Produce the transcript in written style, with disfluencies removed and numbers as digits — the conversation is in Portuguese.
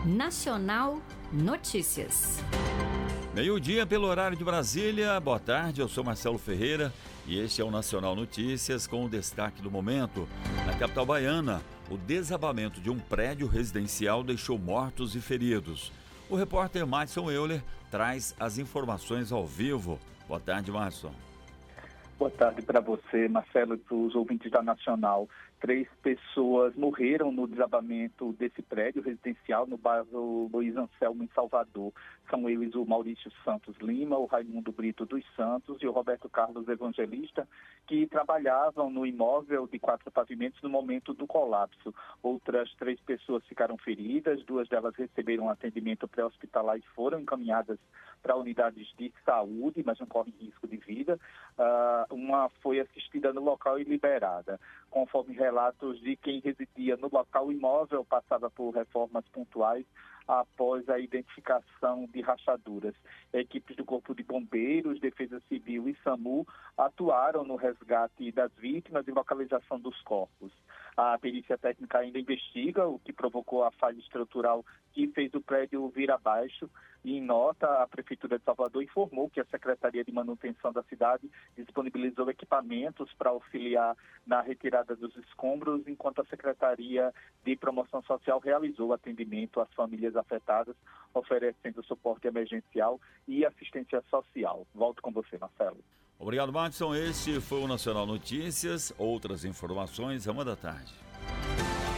Nacional Notícias. Meio-dia pelo horário de Brasília. Boa tarde, eu sou Marcelo Ferreira e este é o Nacional Notícias com o destaque do momento. Na capital baiana, o desabamento de um prédio residencial deixou mortos e feridos. O repórter Madison Euler traz as informações ao vivo. Boa tarde, Madison. Boa tarde para você, Marcelo, e para os ouvintes da Nacional. 3 pessoas morreram no desabamento desse prédio residencial no bairro Luiz Anselmo, em Salvador. São eles o Maurício Santos Lima, o Raimundo Brito dos Santos e o Roberto Carlos Evangelista, que trabalhavam no imóvel de 4 pavimentos no momento do colapso. Outras 3 pessoas ficaram feridas, 2 delas receberam atendimento pré-hospitalar e foram encaminhadas para unidades de saúde, mas não correm risco de vida. Uma foi assistida no local e liberada. Conforme relatos de quem residia no local, o imóvel passava por reformas pontuais após a identificação de rachaduras. Equipes do Corpo de Bombeiros, Defesa Civil e SAMU atuaram no resgate das vítimas e localização dos corpos. A perícia técnica ainda investiga o que provocou a falha estrutural que fez o prédio vir abaixo. E em nota, a Prefeitura de Salvador informou que a Secretaria de Manutenção da cidade disponibilizou equipamentos para auxiliar na retirada dos escombros, enquanto a Secretaria de Promoção Social realizou atendimento às famílias afetadas, oferecendo suporte emergencial e assistência social. Volto com você, Marcelo. Obrigado, Madison. Este foi o Nacional Notícias. Outras informações, 1 da tarde.